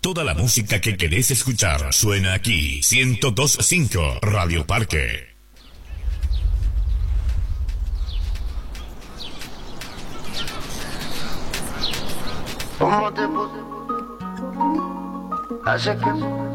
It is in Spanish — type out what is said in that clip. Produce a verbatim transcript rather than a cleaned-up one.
Toda la música que querés escuchar suena aquí. ciento dos punto cinco Radio Parque. ¿Cómo te puse? Hace que